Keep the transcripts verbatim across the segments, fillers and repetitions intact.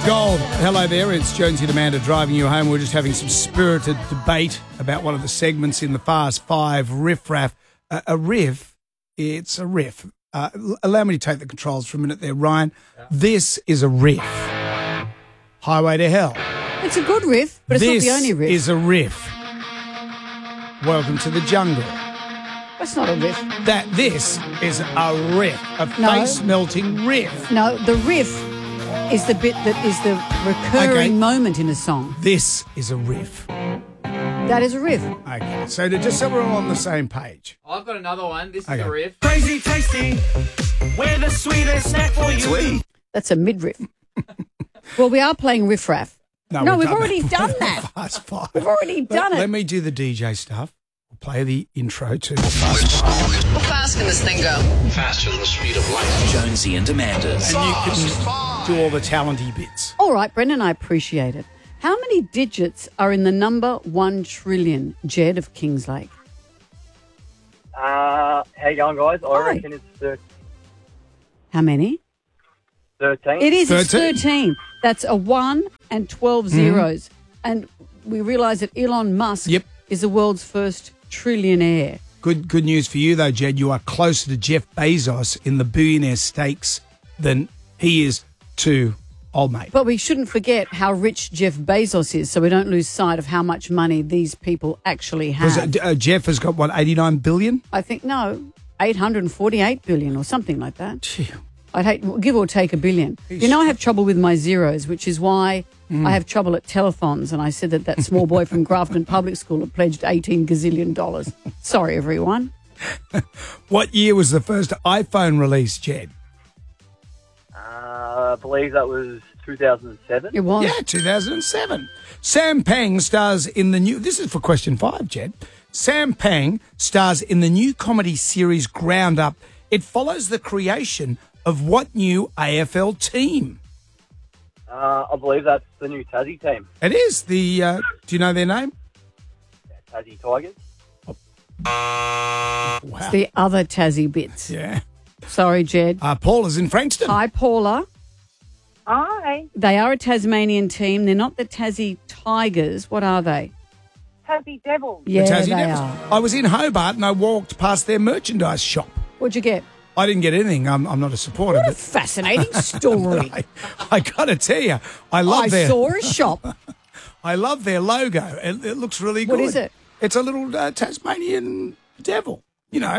Gold. Hello there, it's Jonesy and Amanda driving you home. We're just having some spirited debate about one of the segments in the Fast Five, Riff Raff. Uh, a riff, it's a riff. Uh, allow me to take the controls for a minute there, Ryan. Yeah. This is a riff. Highway to Hell. It's a good riff, but it's this not the only riff. This is a riff. Welcome to the jungle. That's not a riff. That this is a riff, a No. face-melting riff. No, the riff is the bit that is the recurring Okay. moment in a song. This is a riff. That is a riff. Okay, so to just so we're all on the same page. I've got another one. This is Okay. a riff. Crazy tasty, we're the sweetest snack for you. Sweet. That's a mid-riff. Well, we are playing Riff Raff. No, we've we've done already that. done that. Fast Five. We've already done let, it. Let me do the D J stuff. We'll play the intro to Fast Five. How fast can this thing go? Faster than the speed of light. Jonesy and Amanda's. And you can do all the talenty bits. All right, Brendan, I appreciate it. How many digits are in the number one trillion, Jed of Kingslake? Uh, how you going, guys? I Hi. reckon it's thir- How many? thirteen. It is. It's thirteen. thirteen. That's a one and twelve zeros. And we realise that Elon Musk Yep. is the world's first trillionaire. Good good news for you, though, Jed. You are closer to Jeff Bezos in the billionaire stakes than he is to old mate. But we shouldn't forget how rich Jeff Bezos is, so we don't lose sight of how much money these people actually Because have. uh, uh, Jeff has got, what, eighty-nine billion? I think, no, eight hundred forty-eight billion or something like that. Gee. I'd hate, give or take a billion. You know, I have trouble with my zeros, which is why I have trouble at telethons. And I said that that small boy from Grafton Public School had pledged eighteen gazillion dollars. Sorry, everyone. What year was the first iPhone released, Jed? Uh, I believe that was two thousand seven. It was. Yeah, two thousand seven. Sam Pang stars in the new... This is for question five, Jed. Sam Pang stars in the new comedy series Ground Up. It follows the creation of what new A F L team? Uh, I believe that's the new Tassie team. It is. the. Uh, do you know their name? Tassie Tigers. Wow. It's the other Tassie bits. Yeah. Sorry, Jed. Uh, Paula's in Frankston. Hi, Paula. Hi, They are a Tasmanian team. They're not the Tassie Tigers. What are they? Tassie Devils. The Yeah, Tassie they Devils. are. I was in Hobart and I walked past their merchandise shop. What'd you get? I didn't get anything. I'm, I'm not a supporter. What a But fascinating story. I, I got to tell you, I love I their... saw a shop. I love their logo. It, it looks really good. What is it? It's a little uh, Tasmanian devil, you know.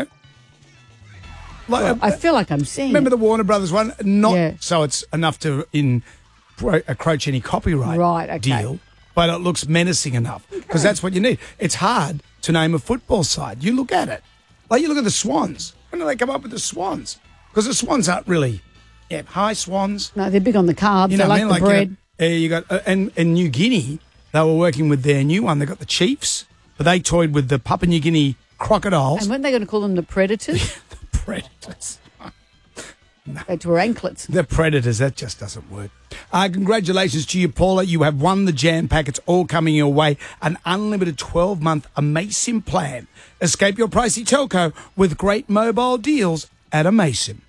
Like, Well, uh, I feel like I'm seeing remember it. the Warner Brothers one? Not Yeah. so it's enough to in, pro, encroach any copyright Right, okay. deal, but it looks menacing enough because that's what you need. It's hard to name a football side. You look at it. Like you look at the Swans. When do they come up with the Swans? Because the Swans aren't really yeah, high Swans. No, they're big on the carbs. You know they what I like mean? the Like, bread. uh, uh, you got uh, and in New Guinea, they were working with their new one. They got the Chiefs, but they toyed with the Papua New Guinea crocodiles. And weren't they going to call them the Predators? Predators. They had to wear anklets. The Predators. That just doesn't work. Uh, congratulations to you, Paula. You have won the jam pack. It's all coming your way. An unlimited twelve-month Amasim plan. Escape your pricey telco with great mobile deals at Amasim.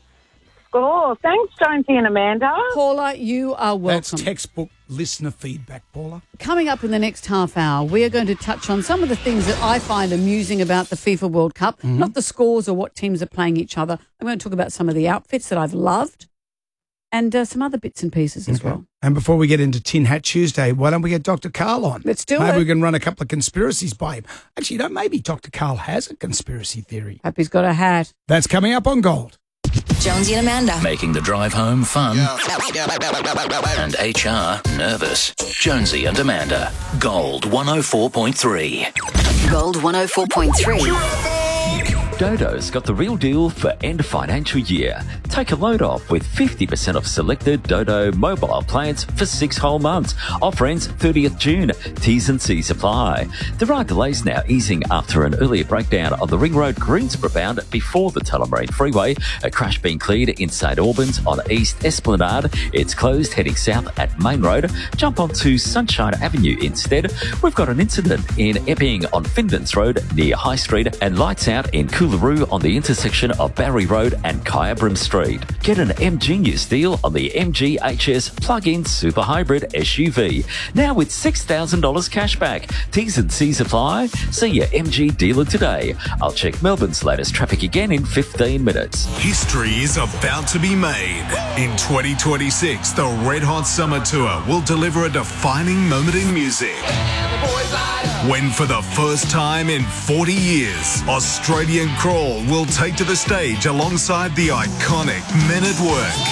Oh, thanks, Jonesy and Amanda. Paula, you are That's welcome. textbook listener feedback, Paula. Coming up in the next half hour, we are going to touch on some of the things that I find amusing about the FIFA World Cup, Mm-hmm. not the scores or what teams are playing each other. I'm going to talk about some of the outfits that I've loved and uh, some other bits and pieces as well. And before we get into Tin Hat Tuesday, why don't we get Doctor Carl on? Let's do maybe it. we can run a couple of conspiracies by him. Actually, you know, maybe Doctor Carl has a conspiracy theory. Happy's got a hat. That's coming up on Gold. Jonesy and Amanda. Making the drive home fun and H R nervous. Jonesy and Amanda. Gold one oh four point three. Gold one oh four point three. Dodo's got the real deal for end financial year. Take a load off with fifty percent off selected Dodo mobile plans for six whole months. Offer ends thirtieth June. T's and C's apply. There are delays now easing after an earlier breakdown of the Ring Road Greensboro bound before the Tullamarine Freeway. A crash being cleared in Saint Albans on East Esplanade. It's closed heading south at Main Road. Jump onto Sunshine Avenue instead. We've got an incident in Epping on Findens Road near High Street and lights out in Cool Coolaroo on the intersection of Barry Road and Kyabram Street. Get an M Genius deal on the M G H S plug-in super hybrid S U V. Now with six thousand dollars cashback. T's and C's apply. See your M G dealer today. I'll check Melbourne's latest traffic again in fifteen minutes. History is about to be made. In twenty twenty-six, the Red Hot Summer Tour will deliver a defining moment in music. When for the first time in forty years, Australian Crawl will take to the stage alongside the iconic Men at Work.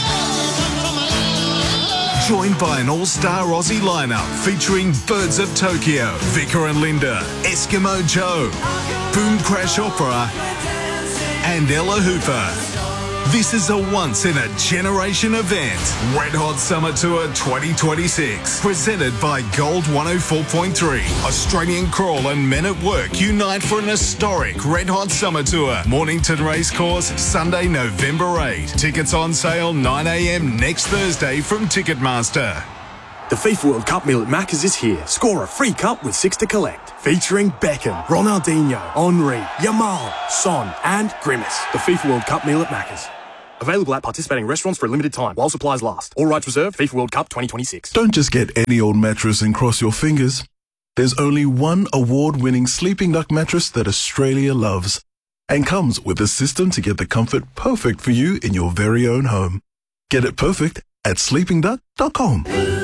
Joined by an all-star Aussie lineup featuring Birds of Tokyo, Vicar and Linda, Eskimo Joe, Boom Crash Opera, and Ella Hooper. This is a once-in-a-generation event. Red Hot Summer Tour twenty twenty-six. Presented by Gold one oh four point three. Australian Crawl and Men at Work unite for an historic Red Hot Summer Tour. Mornington Racecourse, Sunday, November eighth. Tickets on sale nine a.m. next Thursday from Ticketmaster. The FIFA World Cup meal at Macca's is here. Score a free cup with six to collect. Featuring Beckham, Ronaldinho, Henry, Yamal, Son and Grimace. The FIFA World Cup meal at Macca's. Available at participating restaurants for a limited time while supplies last. All rights reserved. FIFA World Cup twenty twenty-six. Don't just get any old mattress and cross your fingers. There's only one award-winning Sleeping Duck mattress that Australia loves and comes with a system to get the comfort perfect for you in your very own home. Get it perfect at sleeping duck dot com.